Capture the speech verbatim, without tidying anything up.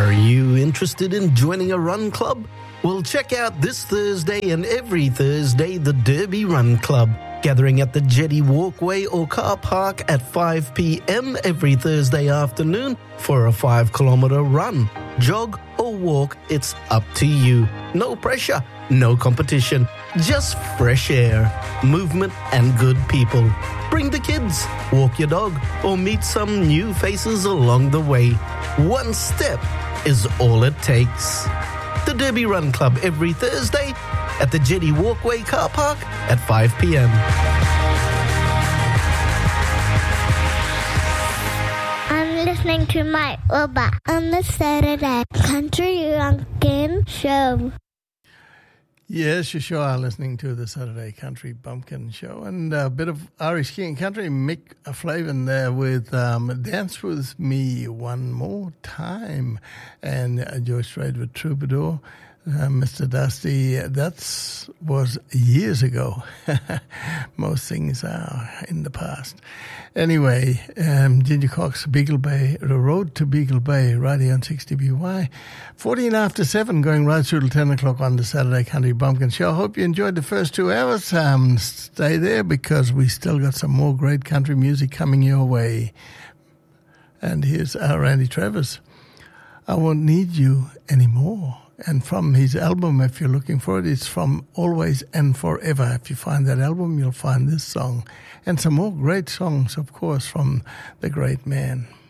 Are you interested in joining a run club? Well, check out this Thursday and every Thursday the Derby Run Club, gathering at the Jetty Walkway or car park at five p.m. every Thursday afternoon for a five kilometre run. Jog or walk, it's up to you. No pressure, no competition, just fresh air, movement and good people. Bring the kids, walk your dog, or meet some new faces along the way. One step is all it takes. The Derby Run Club every Thursday at the Jetty Walkway car park at five p.m. I'm listening to Mike Uba on the Saturday Country Bumpkin Show. Yes, you sure are listening to the Saturday Country Bumpkin Show. And a bit of Irish King Country, Mick Flavin there with um, Dance With Me One More Time. And uh, George Strait with Troubadour. Uh, Mister Dusty, that was years ago. Most things are in the past. Anyway, um, Ginger Cox, Beagle Bay, the road to Beagle Bay, right here on sixty B Y. fourteen after seven, going right through till ten o'clock on the Saturday Country Bumpkin Show. I hope you enjoyed the first two hours. Um, stay there because we still got some more great country music coming your way. And here's our Randy Travis. I Won't Need You Anymore. And from his album, if you're looking for it, it's from Always and Forever. If you find that album, you'll find this song. And some more great songs, of course, from the great man.